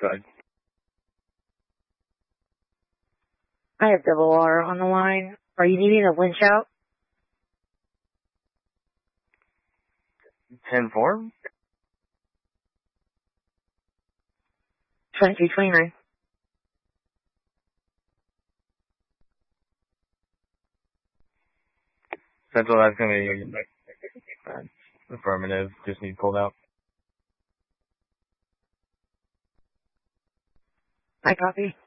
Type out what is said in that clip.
Go ahead. I have Double R on the line. Are you needing a winch out? 10-4? 2229. Central, that's going to be affirmative. Just need pulled out. I copy.